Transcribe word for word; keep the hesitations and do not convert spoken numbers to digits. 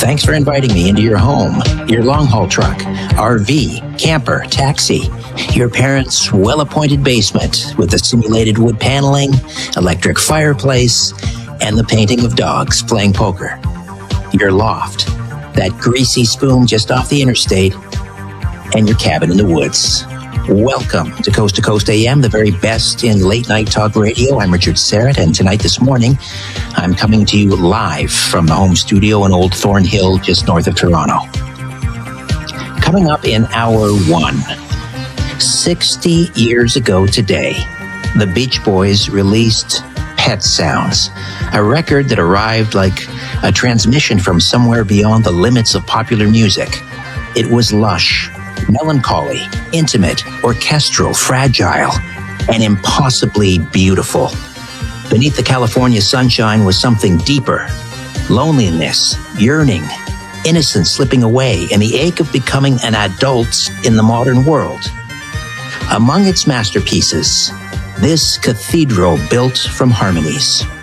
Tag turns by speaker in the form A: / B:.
A: Thanks for inviting me into your home, your long-haul truck, R V, camper, taxi, your parents' well-appointed basement with the simulated wood paneling, electric fireplace, and the painting of dogs playing poker. Your loft, that greasy spoon just off the interstate, and your cabin in the woods. Welcome to Coast to Coast A M, the very best in late-night talk radio. I'm Richard Serrett, and tonight this morning, I'm coming to you live from the home studio in Old Thornhill, just north of Toronto. Coming up in hour one, sixty years ago today, the Beach Boys released Pet Sounds, a record that arrived like a transmission from somewhere beyond the limits of popular music. It was lush, melancholy, intimate, orchestral, fragile, and impossibly beautiful. Beneath the California sunshine was something deeper: loneliness, yearning, innocence slipping away, and the ache of becoming an adult in the modern world. Among its masterpieces, this cathedral built from harmonies.